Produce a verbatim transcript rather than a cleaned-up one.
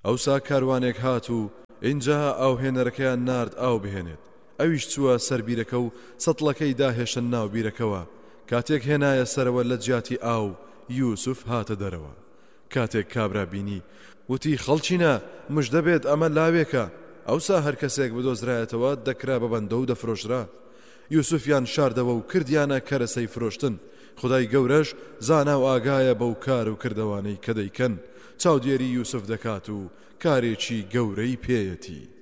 ئەوسا کاروانێک هات و اینجا ئاو هێنەرەکەیان نارد ئاو بهێنێت. ئەویش چووە سەر بیرەکە و سەتڵەکەی داهێشن ناو بیرەکەوە. کاتێک هێنایە سەرەوە لە جیاتی ئاو یوسف هاتە دەرەوە. کاتێک کابرا بینی وتی خەڵچینە مژدە بێت ئەمە لاوێکە. ئەوسا هەر کەسێک بدۆزرایەتەوە دەکرا بەبەندە و دەفرۆشرا. یوسفیان شاردەوە و کردیانە کەرەسەی فرۆشتن. خدای گەورەش زانا و ئاگایە بەو کار و کردەوانەی کە دەیکەن. چاودێری یوسف دەکات و کارێکی گەورەی پێیەتی.